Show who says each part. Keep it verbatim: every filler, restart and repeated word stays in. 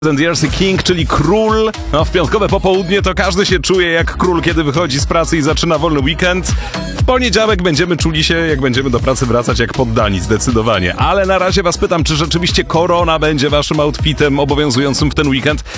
Speaker 1: and Jersey King, czyli król. No, w piątkowe popołudnie to każdy się czuje jak król, kiedy wychodzi z pracy i zaczyna wolny weekend. W poniedziałek będziemy czuli się, jak będziemy do pracy wracać, jak poddani, zdecydowanie. Ale na razie was pytam, czy rzeczywiście korona będzie waszym outfitem obowiązującym w ten weekend?